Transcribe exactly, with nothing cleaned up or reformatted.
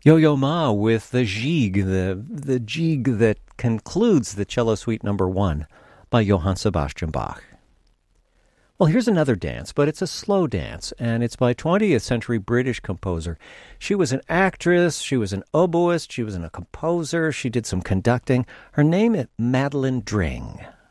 Yo-Yo Ma with the Gigue, the, the Gigue that concludes the Cello Suite Number One by Johann Sebastian Bach. Well, here's another dance, but it's a slow dance, and it's by twentieth century British composer. She was an actress, she was an oboist, she was a composer, she did some conducting. Her name is Madeleine Dring.